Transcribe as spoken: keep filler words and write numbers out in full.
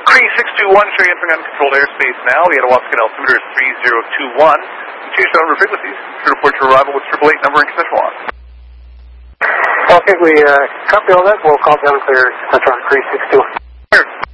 Cree six two one, show you entering uncontrolled airspace now. The Etawaska altimeter is three zero two one. Change the number of frequencies. Should report your arrival with triple eight number and conceptual on. Okay, we uh, copy all that. We'll call down and clear Central Cree six two one.